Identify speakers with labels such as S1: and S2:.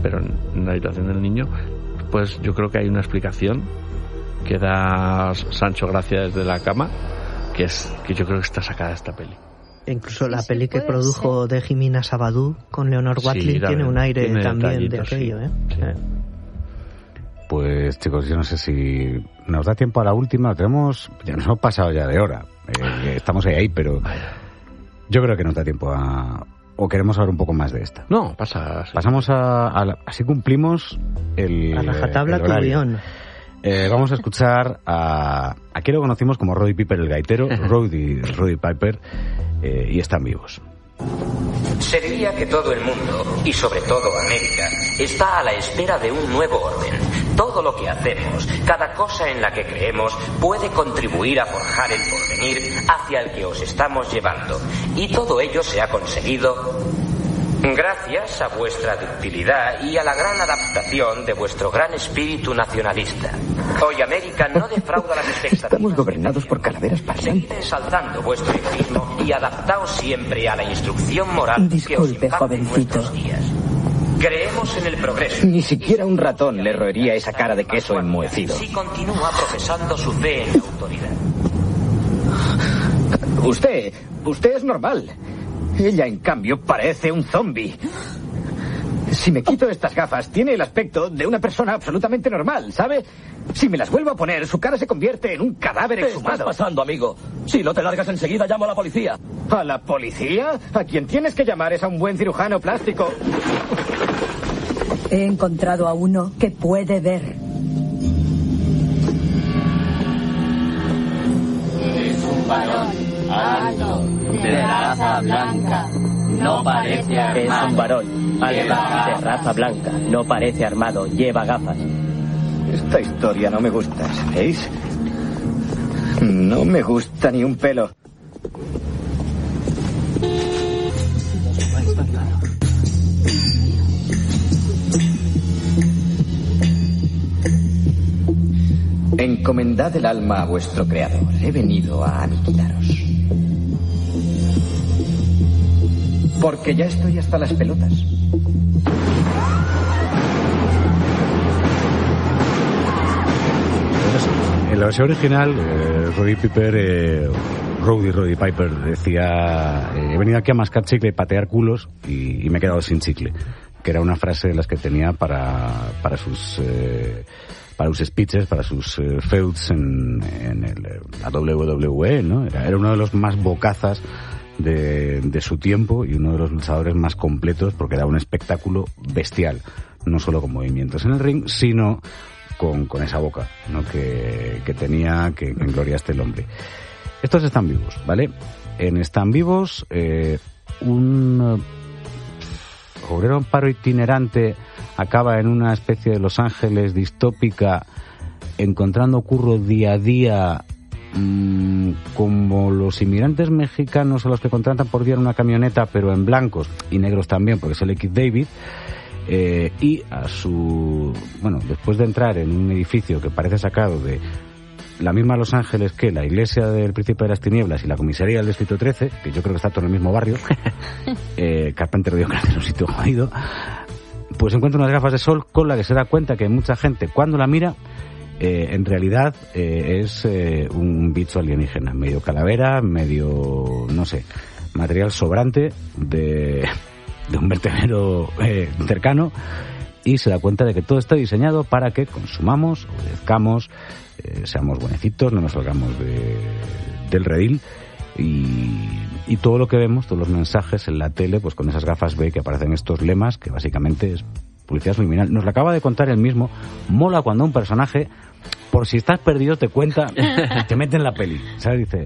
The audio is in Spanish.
S1: pero en la habitación del niño, pues yo creo que hay una explicación que da Sancho Gracia desde la cama, que yo creo que está sacada de esta peli.
S2: Incluso la peli que produjo de Jimena Sabadú con Leonard Watling tiene un aire también de aquello, ¿eh?
S1: Sí.
S3: Pues chicos, yo no sé si nos da tiempo a la última. Ya nos hemos pasado ya de hora. Estamos ahí, pero yo creo que nos da tiempo o queremos hablar un poco más de esta.
S1: No, pasa. Sí.
S3: Pasamos así cumplimos
S2: a rajatabla tu guión.
S3: Vamos a escuchar aquí lo conocimos como Roddy Piper el gaitero, Roddy Piper, y están vivos.
S4: Se diría que todo el mundo, y sobre todo América, está a la espera de un nuevo orden. Todo lo que hacemos, cada cosa en la que creemos, puede contribuir a forjar el porvenir hacia el que os estamos llevando. Y todo ello se ha conseguido gracias a vuestra ductilidad y a la gran adaptación de vuestro gran espíritu nacionalista. Hoy América no defrauda las expectativas.
S5: Estamos gobernados por calaveras parlantes.
S4: Seguid exaltando vuestro egoísmo y adaptaos siempre a la instrucción moral que os imparte en nuestros días. Creemos en el progreso.
S5: Ni siquiera un ratón le roería esa cara de queso enmohecido.
S4: Si continúa profesando su fe en la autoridad.
S5: Usted es normal. Ella, en cambio, parece un zombie. Si me quito estas gafas, tiene el aspecto de una persona absolutamente normal, ¿sabe? Si me las vuelvo a poner, su cara se convierte en un cadáver exhumado.
S6: ¿Qué estás pasando, amigo? Si no te largas enseguida, llamo a la policía.
S5: ¿A la policía? A quien tienes que llamar es a un buen cirujano plástico.
S7: He encontrado a uno que puede ver.
S8: Es un varón alto, de raza blanca, no parece armado.
S9: Es un varón alto, de raza blanca, no parece armado, lleva gafas.
S5: Esta historia no me gusta, ¿sabéis? No me gusta ni un pelo. Encomendad el alma a vuestro creador. He venido a aniquilaros. Porque ya estoy hasta las pelotas.
S3: En la versión original, Roddy Piper decía: he venido aquí a mascar chicle y patear culos y me he quedado sin chicle, que era una frase de las que tenía para sus speeches, para sus feuds en la WWE, ¿no? Era uno de los más bocazas de su tiempo y uno de los luchadores más completos, porque daba un espectáculo bestial, no solo con movimientos en el ring, sino con esa boca, ¿no? que tenía, que engloriaste el hombre. Estos están vivos, ¿vale? En Están Vivos, un obrero amparo itinerante acaba en una especie de Los Ángeles distópica, encontrando curro día a día, como los inmigrantes mexicanos a los que contratan por día en una camioneta, pero en blancos y negros también, porque es el Keith David. Y después de entrar en un edificio que parece sacado de la misma Los Ángeles que la iglesia del Príncipe de las Tinieblas y la comisaría del Distrito 13, que yo creo que está todo en el mismo barrio, Carpenter dio que es un sitio jodido, pues encuentra unas gafas de sol con la que se da cuenta que mucha gente, cuando la mira, en realidad es un bicho alienígena, medio calavera, medio, no sé, material sobrante de un vertedero cercano, y se da cuenta de que todo está diseñado para que consumamos, obedezcamos, seamos buenecitos, no nos salgamos del redil, y todo lo que vemos, todos los mensajes en la tele, pues con esas gafas ve que aparecen estos lemas, que básicamente es publicidad subliminal. Nos lo acaba de contar él mismo. Mola cuando un personaje, por si estás perdido, te cuenta, te mete en la peli, ¿sabes? Dice,